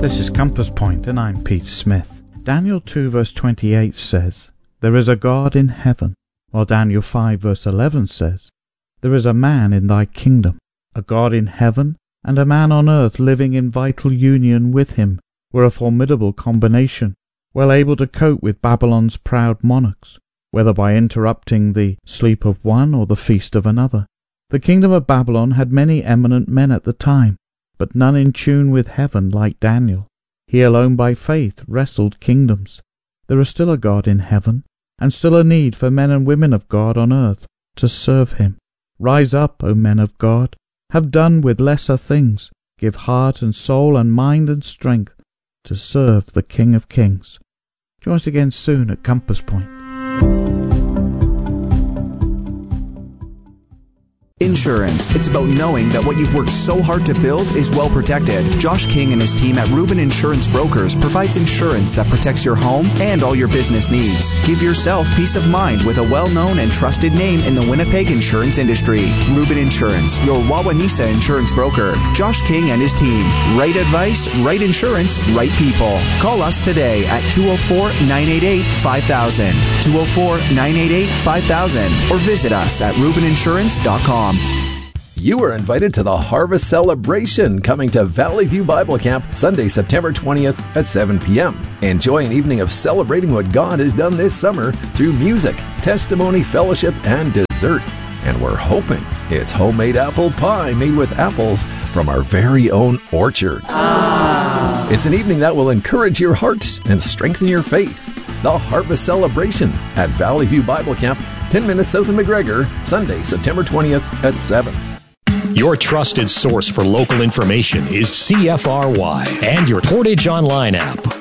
This is Compass Point, and I'm Pete Smith. Daniel 2 verse 28 says, "There is a God in heaven," while Daniel 5 verse 11 says, "There is a man in thy kingdom." A God in heaven and a man on earth living in vital union with him were a formidable combination, well able to cope with Babylon's proud monarchs, whether by interrupting the sleep of one or the feast of another. The kingdom of Babylon had many eminent men at the time, but none in tune with heaven like Daniel. He alone by faith wrestled kingdoms. There is still a God in heaven, and still a need for men and women of God on earth to serve him. Rise up, O men of God. Have done with lesser things. Give heart and soul and mind and strength to serve the King of Kings. Join us again soon at Compass Point. Insurance. It's about knowing that what you've worked so hard to build is well protected. Josh King and his team at Rubin Insurance Brokers provides insurance that protects your home and all your business needs. Give yourself peace of mind with a well-known and trusted name in the Winnipeg insurance industry. Rubin Insurance, your Wawanesa insurance broker. Josh King and his team. Right advice, right insurance, right people. Call us today at 204-988-5000, 204-988-5000, or visit us at rubininsurance.com. You are invited to the Harvest Celebration coming to Valley View Bible Camp Sunday, September 20th at 7 p.m. Enjoy an evening of celebrating what God has done this summer through music, testimony, fellowship, and dessert. And we're hoping it's homemade apple pie made with apples from our very own orchard. It's an evening that will encourage your heart and strengthen your faith. The Harvest Celebration at Valley View Bible Camp, 10 minutes south of McGregor, Sunday, September 20th at 7. Your trusted source for local information is CFRY and your Portage Online app.